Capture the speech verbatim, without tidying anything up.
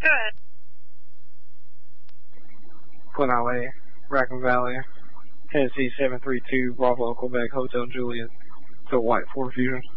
Good. Glenalley, Rackham Valley, Tennessee seven three two, Bravo Quebec Hotel Juliet, to White Four Fusion.